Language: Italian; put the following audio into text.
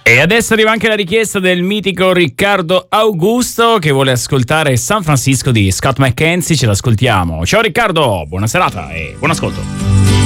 E adesso arriva anche la richiesta del mitico Riccardo Augusto che vuole ascoltare San Francisco di Scott McKenzie. Ce l'ascoltiamo. Ciao Riccardo, buona serata e buon ascolto.